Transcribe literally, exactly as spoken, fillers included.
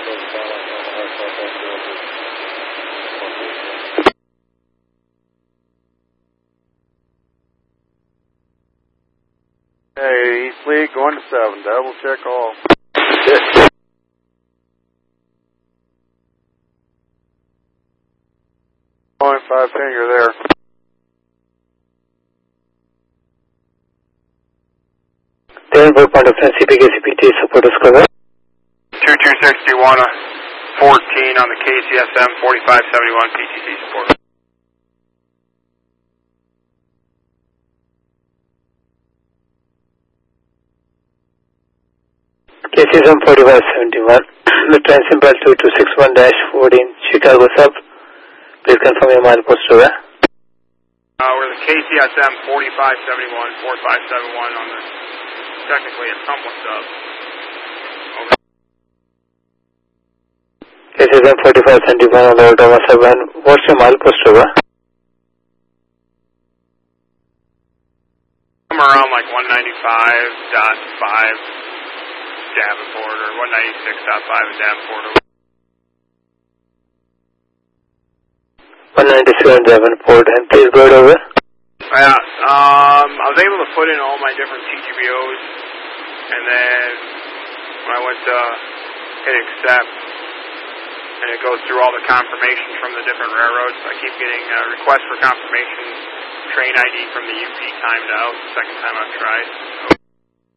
Hey, East League going to seven. Double check all. Yes. Point five finger there. Then what point of C P K C P T support is covered? two two six one fourteen on the K C S M forty-five seventy-one P T C support. K C S M forty-five seventy-one, the train symbol two two six one dash fourteen, Chicago sub. Please confirm your mile post over. Uh, we're the K C S M forty-five seventy-one, forty-five seventy-one on the, technically a Tumblr sub. Over. K C S M forty-five seventy-one on the Ottawa sub, and what's your mile post over? I'm around like one ninety-five point five Davenport or one ninety-six point five in Davenport. one ninety-seven Davenport, and please go over. Yeah, um, I was able to put in all my different T G B Os, and then when I went to hit accept, and it goes through all the confirmations from the different railroads, I keep getting a request for confirmation, train I D from the U P timed out, the second time I've tried. So